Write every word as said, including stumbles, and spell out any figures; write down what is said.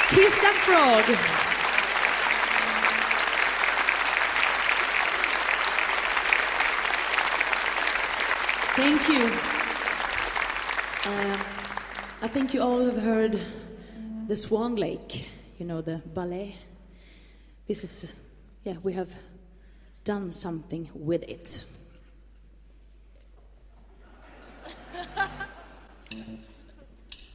Kiss That Frog. Thank you. Uh, I think you all have heard the Swan Lake, you know, the ballet. This is, yeah, we have done something with it.